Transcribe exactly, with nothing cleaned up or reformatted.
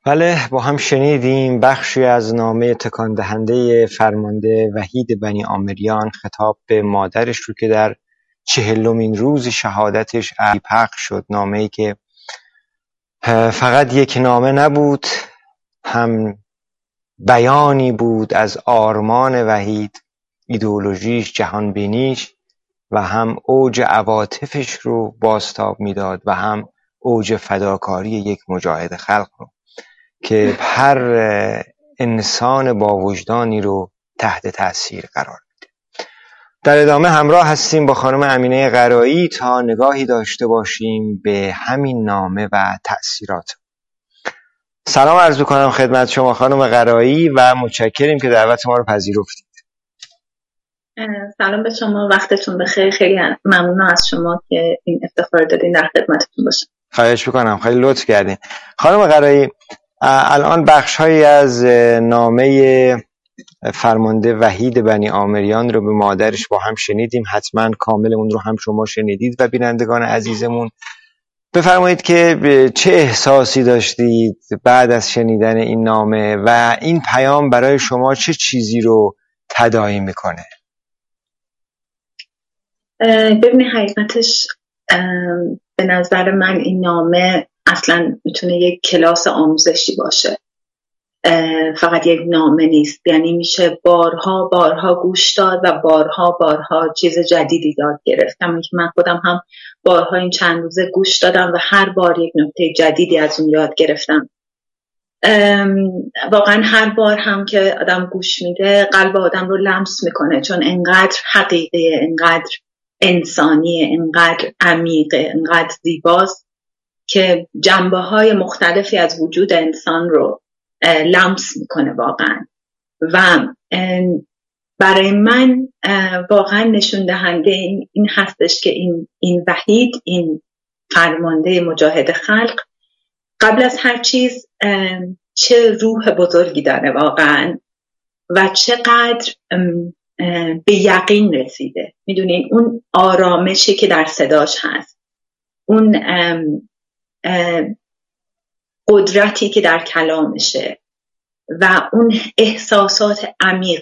بله، با هم شنیدیم بخشی از نامه تکان دهنده فرمانده وحید بنی آمریان خطاب به مادرش رو که در چهلمین روز شهادتش پخش شد. نامه‌ای که فقط یک نامه نبود، هم بیانی بود از آرمان وحید، ایدئولوژیش، جهانبینیش، و هم اوج عواطفش رو بازتاب میداد و هم اوج فداکاری یک مجاهد خلق رو که هر انسان با وجدانی رو تحت تأثیر قرار میده. در ادامه همراه هستیم با خانم امینه قرایی تا نگاهی داشته باشیم به همین نامه و تأثیرات. سلام عرض می‌کنم خدمت شما خانم قرایی و متشکریم که دعوت ما رو پذیرفتید. سلام به شما، وقتتون بخیر. خیلی ممنونم از شما که این افتخار دادین در خدمتتون باشم. خواهش می‌کنم، خیلی لطف کردین. خانم قرایی، الان بخش‌هایی از نامه فرمانده وحید بنی آمریان رو به مادرش با هم شنیدیم، حتما کامل اون رو هم شما شنیدید و بینندگان عزیزمون. بفرمایید که چه احساسی داشتید بعد از شنیدن این نامه و این پیام برای شما چه چیزی رو تداعی میکنه؟ ببینید، حقیقتش به نظر من این نامه اصلا میتونه یک کلاس آموزشی باشه، فقط یک نامه نیست. یعنی میشه بارها بارها گوش داد و بارها بارها چیز جدیدی یاد گرفت. همین که من خودم هم بارها این چند روزه گوش دادم و هر بار یک نکته جدیدی از اون یاد گرفتم. واقعا هر بار هم که آدم گوش میده قلب آدم رو لمس میکنه، چون انقدر حقیقیه، انقدر انسانیه، انقدر عمیقه، انقدر زیباست که جنبه های مختلفی از وجود انسان رو لمس میکنه واقعا. و برای من واقعا نشون دهنده این, این هستش که این, این وحید، این فرمانده مجاهد خلق، قبل از هر چیز چه روح بزرگی داره واقعا و چقدر به یقین رسیده. میدونین اون آرامشی که در صداش هست، اون قدرتی که در کلامشه و اون احساسات عمیق